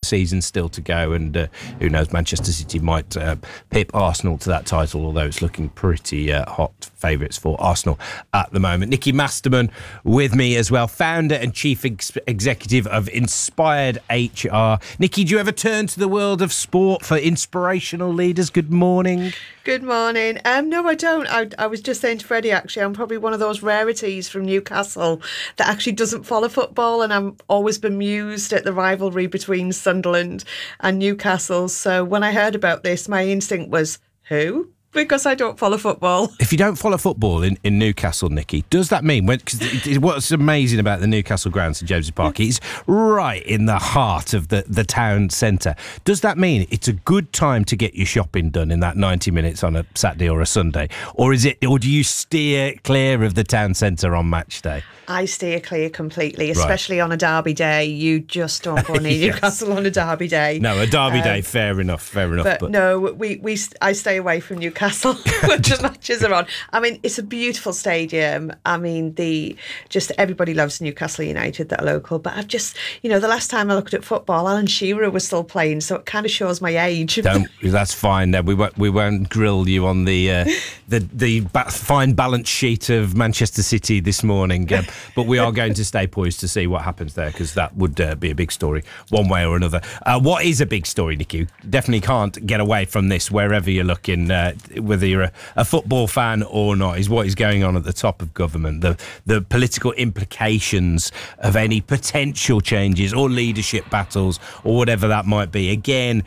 season still to go, and who knows, Manchester City might pip Arsenal to that title, although it's looking pretty hot favourites for Arsenal at the moment. Nikki Masterman with me as well, founder and chief executive of Inspired HR. Nikki, do you ever turn to the world of sport for inspirational leaders? Good morning. Good morning. No, I don't. I was just saying to Freddie, actually, I'm probably one of those rarities from Newcastle that actually doesn't follow football, and I'm always bemused at the rivalry between Sunderland and Newcastle. So when I heard about this, my instinct was, who? Because I don't follow football. If you don't follow football in Newcastle, Nikki, does that mean, because what's amazing about the Newcastle ground, St James's Park, it's right in the heart of the town centre. Does that mean it's a good time to get your shopping done in that 90 minutes on a Saturday or a Sunday? Or do you steer clear of the town centre on match day? I steer clear completely, especially on a derby day. You just don't go near Yes. Newcastle on a derby day. No, a derby day, fair enough. But no, I stay away from Newcastle when the matches are on. I mean, it's a beautiful stadium. I mean, everybody loves Newcastle United that are local. But I've just, the last time I looked at football, Alan Shearer was still playing, so it kind of shows my age. That's fine. No, we won't grill you on the fine balance sheet of Manchester City this morning. But we are going to stay poised to see what happens there, because that would be a big story one way or another. What is a big story, Nicky? Definitely can't get away from this wherever you're looking, whether you're a football fan or not, is what is going on at the top of government, the political implications of any potential changes or leadership battles or whatever that might be. Again,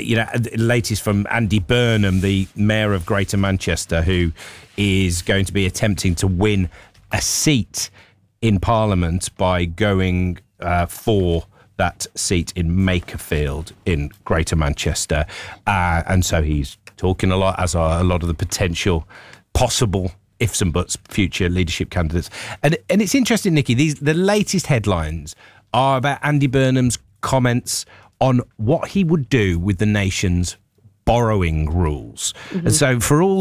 latest from Andy Burnham, the Mayor of Greater Manchester, who is going to be attempting to win a seat in Parliament by going for that seat in Makerfield in Greater Manchester. And so he's talking a lot, as are a lot of the potential possible ifs and buts future leadership candidates. And it's interesting, Nikki, the latest headlines are about Andy Burnham's comments on what he would do with the nation's borrowing rules. Mm-hmm. And so for all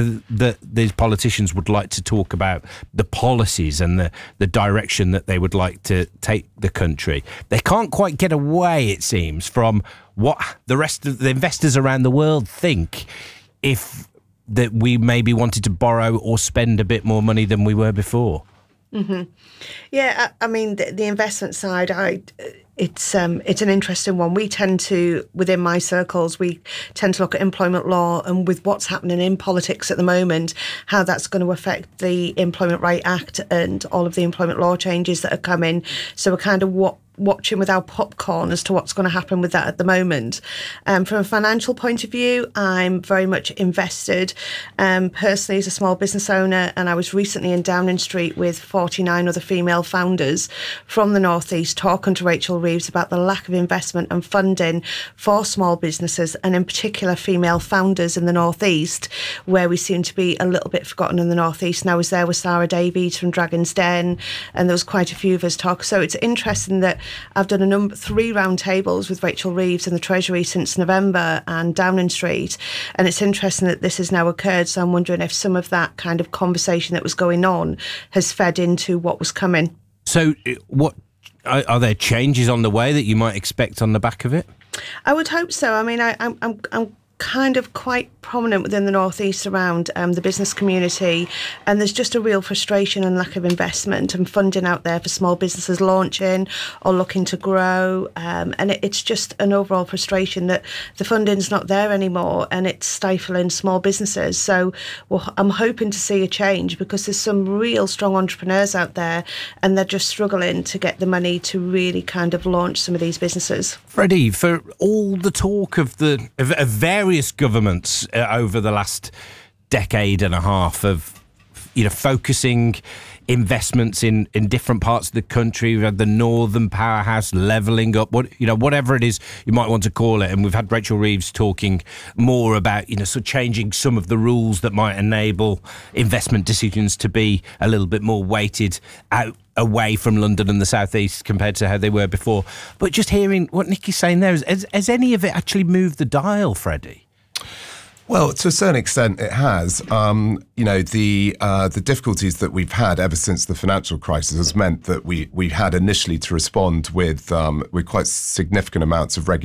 these politicians would like to talk about the policies and the direction that they would like to take the country, they can't quite get away, it seems, from what the rest of the investors around the world think if that we maybe wanted to borrow or spend a bit more money than we were before. Mm-hmm. Yeah, I mean, the investment side, it's an interesting one. We tend to, within my circles, we tend to look at employment law, and with what's happening in politics at the moment, how that's going to affect the Employment Right Act and all of the employment law changes that are coming. So we're kind of watching with our popcorn as to what's going to happen with that at the moment. From a financial point of view, I'm very much invested personally as a small business owner, and I was recently in Downing Street with 49 other female founders from the North East talking to Rachel Reeves about the lack of investment and funding for small businesses, and in particular female founders in the North East, where we seem to be a little bit forgotten in the North East. And I was there with Sarah Davies from Dragon's Den, and there was quite a few of us talk. So it's interesting that I've done 3 round tables with Rachel Reeves in the Treasury since November and Downing Street, and it's interesting that this has now occurred. So I'm wondering if some of that kind of conversation that was going on has fed into what was coming. So what are there changes on the way that you might expect on the back of it? I would hope so. I mean, I'm kind of quite prominent within the North East around the business community, and there's just a real frustration and lack of investment and funding out there for small businesses launching or looking to grow, and it's just an overall frustration that the funding's not there anymore, and it's stifling small businesses. So I'm hoping to see a change, because there's some real strong entrepreneurs out there, and they're just struggling to get the money to really kind of launch some of these businesses. Freddie, for all the talk of various governments over the last decade and a half of focusing investments in different parts of the country, the northern powerhouse, levelling up, whatever it is you might want to call it. And we've had Rachel Reeves talking more about sort of changing some of the rules that might enable investment decisions to be a little bit more weighted out away from London and the South East compared to how they were before. But just hearing what Nikki's saying there, has any of it actually moved the dial, Freddie? Well, to a certain extent, it has. The difficulties that we've had ever since the financial crisis has meant that we had initially to respond with quite significant amounts of regulation.